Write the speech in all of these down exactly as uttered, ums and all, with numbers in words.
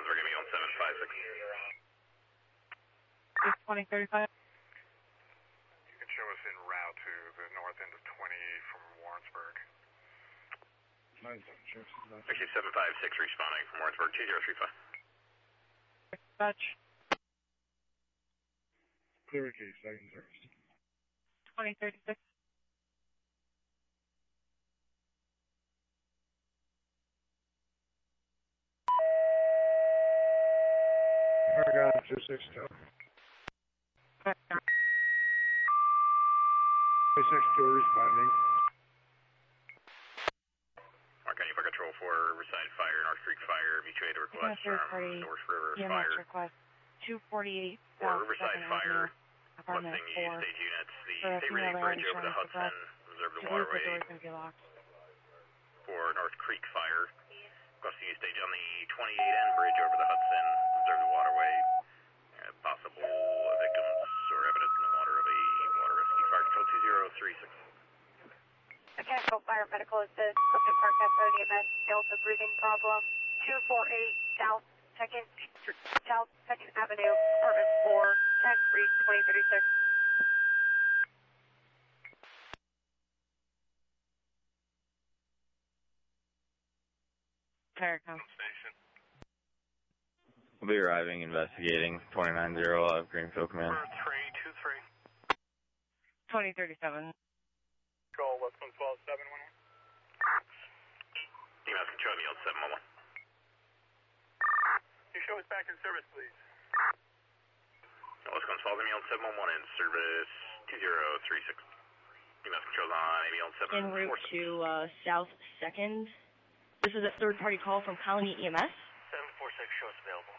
Brownsburg, give me on seven five six. twenty thirty-five. You can show us en route to the north end of twenty from Warrensburg. Actually, seven five six responding from Warrensburg, two zero three five. Dispatch. Clear case, second service. twenty thirty-six. Paragon two six two. two six two responding. Mark County Fire Control for Riverside Fire, North Creek Fire, mutuated request from North River E M S Fire. request two forty-eight For Riverside Fire, apartment requesting four. stage units, the For a State female Relief Bridge over the insurance Hudson, request. observe the I believe the door waterway. is going to be locked. For North Creek Fire, requesting a stage on the twenty-eight N bridge over the Hudson, observe the waterway. Uh, possible victims or evidence in the water of a water rescue. Fire Control two zero three six. Mechanical Fire Medical Assist, Clifton Park Capital E M S, Delta breathing problem, two forty-eight South second, South second Avenue, apartment four, ten three twenty thirty-six. Paracom. Station. We'll be arriving, investigating, twenty-nine zero of Greenfield Command. three two three. twenty thirty-seven. Control, West one twelve, seven one one. E M S Control, yield seven one one. You show us back in service, please. West Coast Falls, yield seven one one in service two zero three six. E M S Control on yield seven En four route six. to uh, South second. This is a third-party call from Colony E M S. seven four six, show us available.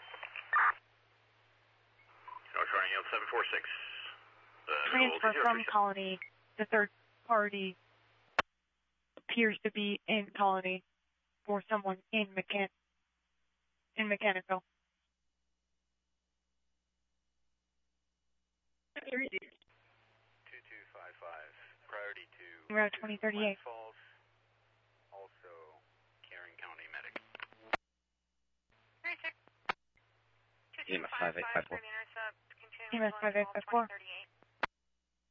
North Shore, yield seven four six. Uh, Transfer from Colony. The third party appears to be in Colony for someone in mechan in mechanical. two two five five, priority to Route twenty thirty-eight. Falls, also Caring County Medic. three six. E M S five eight five four. E M S five eight five four.